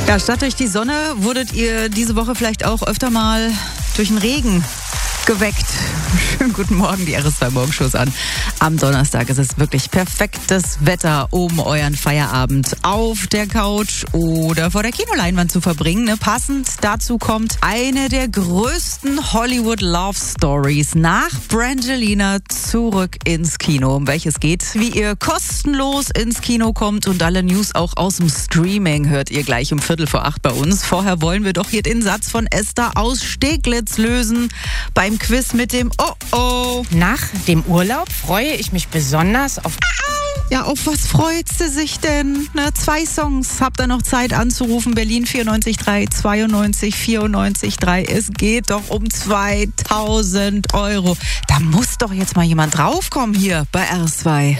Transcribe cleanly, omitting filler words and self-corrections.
Ja, statt durch die Sonne wurdet ihr diese Woche vielleicht auch öfter mal durch den Regen geweckt. Schönen guten Morgen, die RS2 Morgenshows an. Am Donnerstag ist es wirklich perfektes Wetter, um euren Feierabend auf der Couch oder vor der Kinoleinwand zu verbringen. Passend dazu kommt eine der größten Hollywood Love Stories nach Brangelina zurück ins Kino. Um welches geht, wie ihr kostenlos ins Kino kommt und alle News auch aus dem Streaming hört ihr gleich um 7:45 bei uns. Vorher wollen wir doch hier den Satz von Esther aus Steglitz lösen beim Quiz mit dem Oh-Oh. Nach dem Urlaub freue ich mich besonders auf... Ja, auf was freut sie sich denn? 2 Songs. Habt ihr noch Zeit anzurufen? Berlin 94.3, 92 94.3. Es geht doch um 2.000 Euro. Da muss doch jetzt mal jemand draufkommen hier bei RS2.